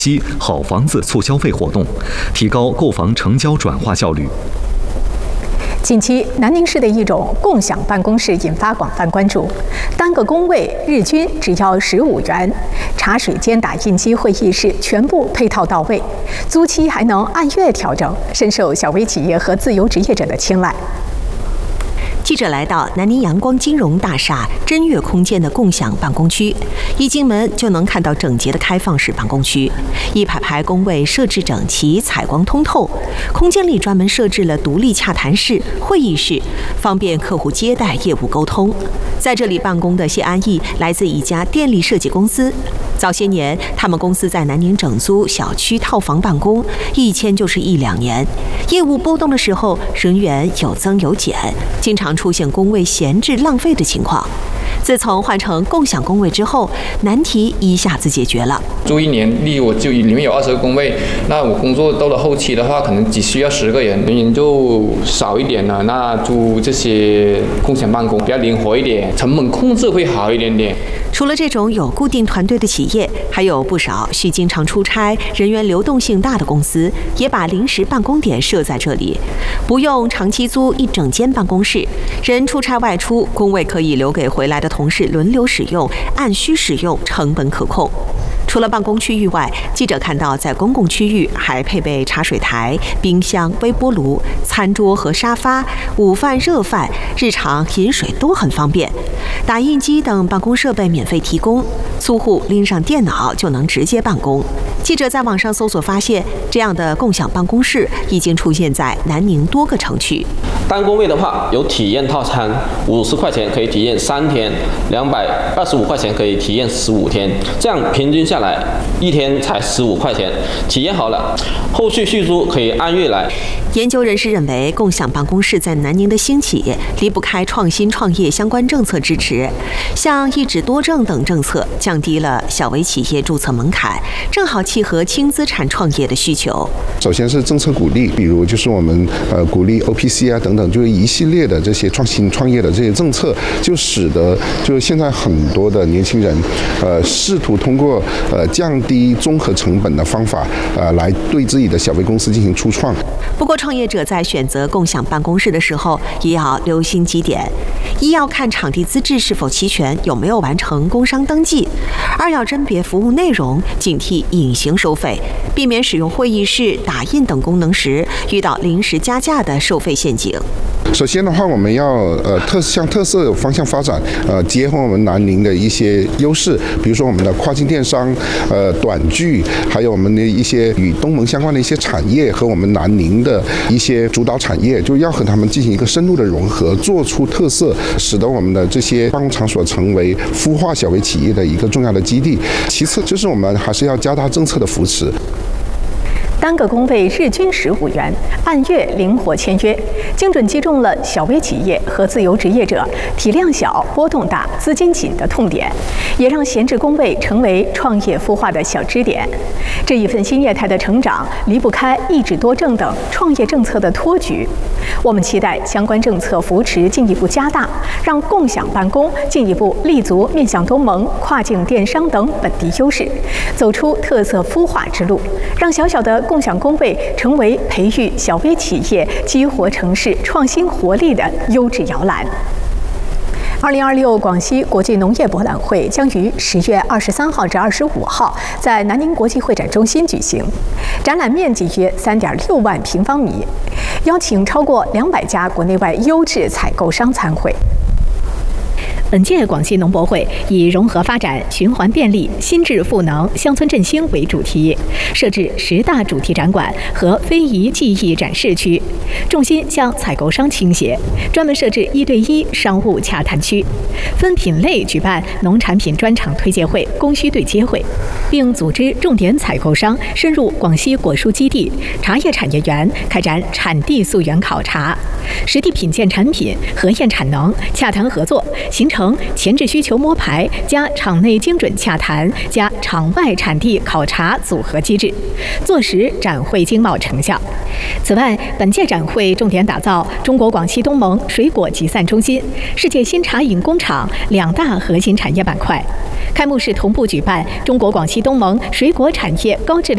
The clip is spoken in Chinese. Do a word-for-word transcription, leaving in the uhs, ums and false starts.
期好房子促销费活动，提高购房成交转化效率。 近期，南宁市的一种共享办公室引发广泛关注，单个工位日均只要十五元，茶水间、打印机、会议室全部配套到位，租期还能按月调整，深受小微企业和自由职业者的青睐。 记者来到南宁阳光金融大厦真悦空间的共享办公区，一进门就能看到整洁的开放式办公区，一排排工位设置整齐，采光通透。空间里专门设置了独立洽谈室、会议室，方便客户接待、业务沟通。在这里办公的谢安逸来自一家电力设计公司。早些年，他们公司在南宁整租小区套房办公，一签就是一两年。业务波动的时候，人员有增有减，经常出现工位闲置浪费的情况。自从换成共享工位之后，难题一下子解决了。 租一年，例如我就里面有二十个工位，那我工作到了后期的话，可能只需要十个人，人员就少一点了。那租这些共享办公比较灵活一点，成本控制会好一点点。 除了这种有固定团队的企业，还有不少需经常出差、人员流动性大的公司，也把临时办公点设在这里，不用长期租一整间办公室，人出差外出，工位可以留给回来的同事轮流使用，按需使用，成本可控。除了办公区域外，记者看到在公共区域还配备茶水台、冰箱、微波炉、餐桌和沙发，午饭、热饭、日常饮水都很方便。打印机等办公设备免费提供，租户拎上电脑就能直接办公。记者在网上搜索发现，这样的共享办公室已经出现在南宁多个城区。 单工位的话，有体验套餐，五十块钱可以体验三天，两百二十五块钱可以体验十五天，这样平均下来一天才十五块钱。体验好了，后续续租可以按月来。 研究人士认为，共享办公室在南宁的兴起离不开创新创业相关政策支持，像一纸多证等政策降低了小微企业注册门槛，正好契合轻资产创业的需求。 首先是政策鼓励，比如就是我们呃鼓励 O P C 啊等等，就是一系列的这些创新创业的这些政策，就使得就是现在很多的年轻人呃试图通过呃降低综合成本的方法呃来对自己的小微公司进行初创。 不过，创业者在选择共享办公室的时候，也要留心几点：一要看场地资质是否齐全，有没有完成工商登记；二要甄别服务内容，警惕隐形收费，避免使用会议室、打印等功能时遇到临时加价的收费陷阱。 首先的话，我们要呃特向特色方向发展，呃结合我们南宁的一些优势，比如说我们的跨境电商、呃短剧，还有我们的一些与东盟相关的一些产业和我们南宁的一些主导产业，就要和他们进行一个深入的融合，做出特色，使得我们的这些办公场所成为孵化小微企业的一个重要的基地。其次就是我们还是要加大政策的扶持。 单个工位日均十五元，按月灵活签约，精准击中了小微企业和自由职业者体量小、波动大、资金紧的痛点，也让闲置工位成为创业孵化的小支点。这一份新业态的成长离不开一纸多证等创业政策的托举。我们期待相关政策扶持进一步加大，让共享办公进一步立足面向东盟、跨境电商等本地优势，走出特色孵化之路，让小小的共享工位成为培育小微企业、激活城市创新活力的优质摇篮。二零二六广西国际农业博览会将于十月二十三号至二十五号在南宁国际会展中心举行，展览面积约三点六万平方米，邀请超过两百家国内外优质采购商参会。本届广西农博会以融合发展、循环便利、新质赋能、乡村振兴为主题，设置十大主题展馆和非遗技艺展示区，重心向采购商倾斜，专门设置一对一商务洽谈区，分品类举办农产品专场推介会、供需对接会，并组织重点采购商深入广西果蔬基地、茶叶产业园开展产地溯源考察，实地品鉴产品、核验产能，洽谈合作，形成前置需求摸排加场内精准洽谈加场外产地考察组合机制，坐实展会经贸成效。此外，本届展会重点打造中国广西东盟水果集散中心、世界新茶饮工厂两大核心产业板块。开幕式同步举办中国广西东盟水果产业高质量